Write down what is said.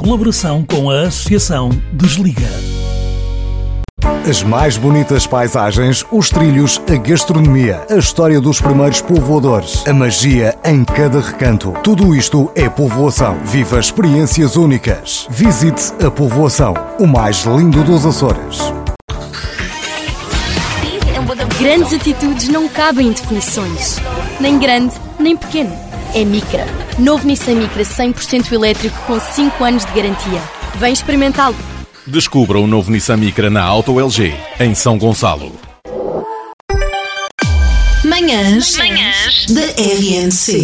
colaboração com a Associação Desliga. As mais bonitas paisagens, os trilhos, a gastronomia, a história dos primeiros povoadores, a magia em cada recanto. Tudo isto é povoação. Viva experiências únicas. Visite a povoação, o mais lindo dos Açores. Grandes atitudes não cabem em definições. Nem grande, nem pequeno. É Micra. Novo Nissan Micra 100% elétrico com 5 anos de garantia. Vem experimentá-lo. Descubra o novo Nissan Micra na Auto LG, em São Gonçalo. Manhãs da RNC.